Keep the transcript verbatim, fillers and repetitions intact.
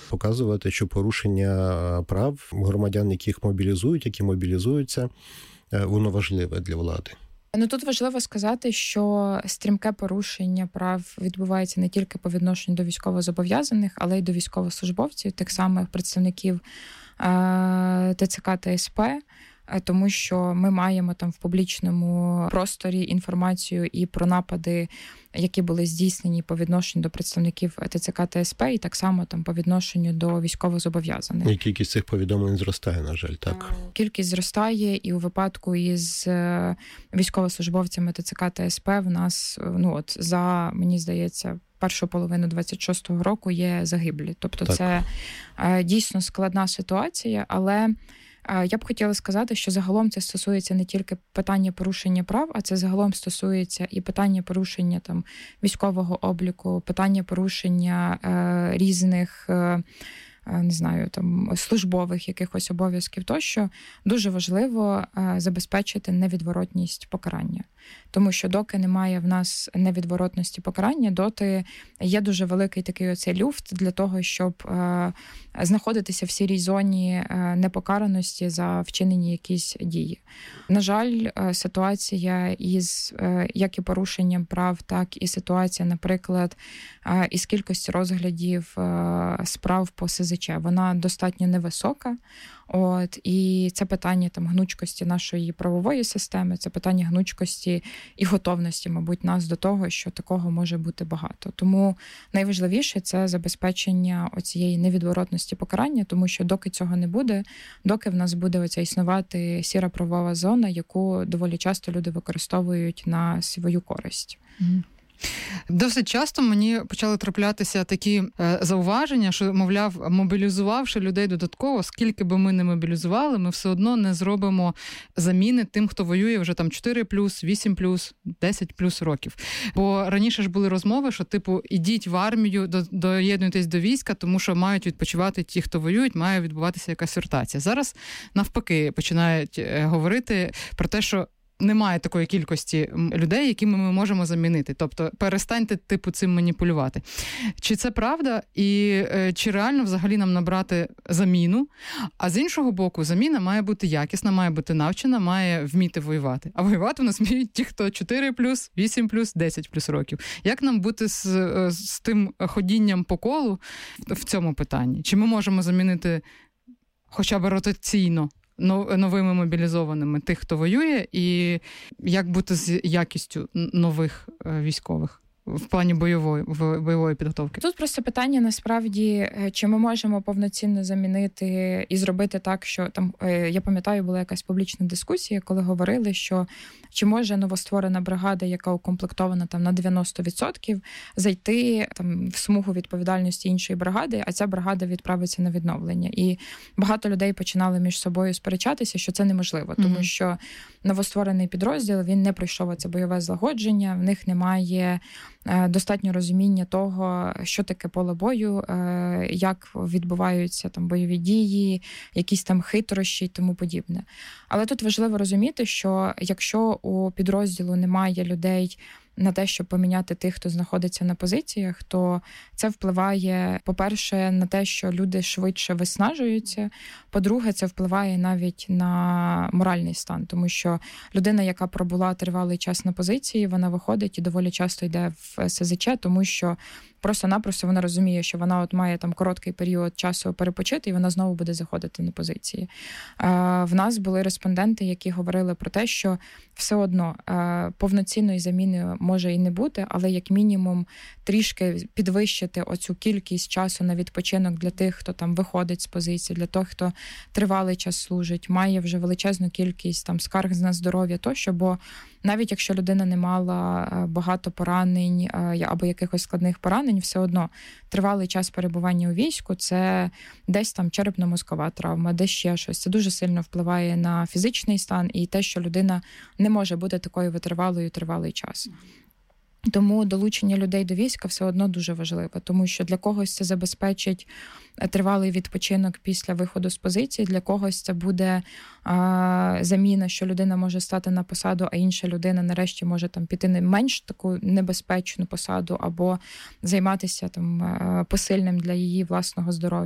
показувати, що порушення прав громадян, яких мобілізують, які мобілізуються, воно важливе для влади. Ну, тут важливо сказати, що стрімке порушення прав відбувається не тільки по відношенню до військовозобов'язаних, але й до військовослужбовців, тих самих представників ТЦК та СП, тому що ми маємо там в публічному просторі інформацію і про напади, які були здійснені по відношенню до представників ТЦК та СП, і так само там по відношенню до військовозобов'язаних. І кількість цих повідомлень зростає, на жаль, так? Кількість зростає, і у випадку із військовослужбовцями ТЦК та СП в нас, ну от за, мені здається, першу половину двадцять шостого року є загиблі. Тобто так. Це дійсно складна ситуація, але я б хотіла сказати, що загалом це стосується не тільки питання порушення прав, а це загалом стосується і питання порушення там військового обліку, питання порушення е, різних, е, не знаю, там службових якихось обов'язків тощо. Дуже важливо е, забезпечити невідворотність покарання. Тому що доки немає в нас невідворотності покарання, доти є дуже великий такий оцей люфт для того, щоб е, знаходитися в сірій зоні е, непокараності за вчинені якісь дії. На жаль, е, ситуація із е, як і порушенням прав, так і ситуація, наприклад, е, із кількості розглядів е, справ по СЗЧ, вона достатньо невисока. От, і це питання там гнучкості нашої правової системи, це питання гнучкості і готовності, мабуть, нас до того, що такого може бути багато. Тому найважливіше – це забезпечення оцієї невідворотності покарання, тому що доки цього не буде, доки в нас буде оця існувати сіра правова зона, яку доволі часто люди використовують на свою користь. Mm. Досить часто мені почали траплятися такі е, зауваження, що, мовляв, мобілізувавши людей додатково, скільки би ми не мобілізували, ми все одно не зробимо заміни тим, хто воює вже там чотири плюс, вісім плюс, десять плюс років. Бо раніше ж були розмови, що, типу, ідіть в армію, до, доєднуйтесь до війська, тому що мають відпочивати ті, хто воюють, має відбуватися якась ротація. Зараз, навпаки, починають е, говорити про те, що немає такої кількості людей, якими ми можемо замінити. Тобто перестаньте, типу, цим маніпулювати. Чи це правда? І е, чи реально взагалі нам набрати заміну? А з іншого боку, заміна має бути якісна, має бути навчена, має вміти воювати. А воювати у нас вміють ті, хто чотири плюс, вісім плюс, десять плюс років. Як нам бути з, з тим ходінням по колу в цьому питанні? Чи ми можемо замінити хоча б ротаційно новими мобілізованими тих, хто воює, і як бути з якістю нових військових в плані бойової, бойової підготовки? Тут просто питання, насправді, чи ми можемо повноцінно замінити і зробити так, що там, я пам'ятаю, була якась публічна дискусія, коли говорили, що чи може новостворена бригада, яка укомплектована там на дев'яносто відсотків, зайти там в смугу відповідальності іншої бригади, а ця бригада відправиться на відновлення. І багато людей починали між собою сперечатися, що це неможливо, тому mm-hmm. що новостворений підрозділ, він не пройшов це бойове злагодження, в них немає достатньо розуміння того, що таке поле бою, як відбуваються там бойові дії, якісь там хитрощі і тому подібне. Але тут важливо розуміти, що якщо у підрозділу немає людей на те, щоб поміняти тих, хто знаходиться на позиціях, то це впливає, по-перше, на те, що люди швидше виснажуються, по-друге, це впливає навіть на моральний стан, тому що людина, яка пробула тривалий час на позиції, вона виходить і доволі часто йде в СЗЧ, тому що просто-напросто вона розуміє, що вона от має там короткий період часу перепочити, і вона знову буде заходити на позиції. В нас були респонденти, які говорили про те, що все одно повноцінної заміни може і не бути, але як мінімум трішки підвищити оцю кількість часу на відпочинок для тих, хто там виходить з позиції, для того, хто тривалий час служить, має вже величезну кількість там скарг на здоров'я тощо, бо навіть якщо людина не мала багато поранень або якихось складних поранень, все одно тривалий час перебування у війську – це десь там черепно-мозкова травма, десь ще щось. Це дуже сильно впливає на фізичний стан і те, що людина не може бути такою витривалою тривалий час. Тому долучення людей до війська все одно дуже важливо, тому що для когось це забезпечить тривалий відпочинок після виходу з позиції, для когось це буде а, заміна, що людина може стати на посаду, а інша людина нарешті може там піти на менш таку небезпечну посаду або займатися там посильним для її власного здоров'я.